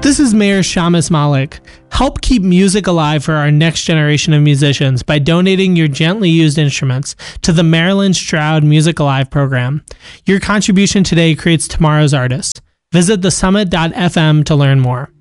This is Mayor Shamus Malik. Help keep music alive for our next generation of musicians by donating your gently used instruments to the Maryland Stroud Music Alive program. Your contribution today creates tomorrow's artists. Visit thesummit.fm to learn more.